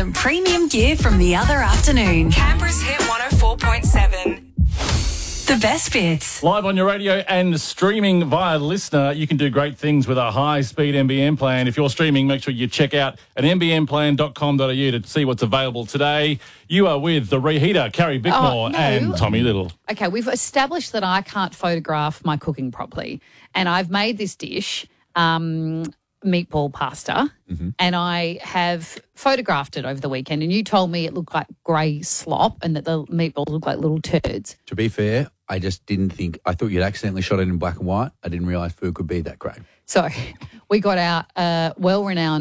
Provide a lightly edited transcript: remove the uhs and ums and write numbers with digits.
some premium gear from the other afternoon. Canberra's Hit 104.7. The best bits. Live on your radio and streaming via Listener, you can do great things with a high-speed NBN plan. If you're streaming, make sure you check out an nbnplan.com.au to see what's available today. You are with the reheater, Carrie Bickmore and Tommy Little. Okay, we've established that I can't photograph my cooking properly, and I've made this dish, meatball pasta, and I have photographed it over the weekend, and you told me it looked like grey slop and that the meatballs look like little turds. To be fair, I just didn't think, I thought you'd accidentally shot it in black and white. I didn't realise food could be that great. So we got our well-renowned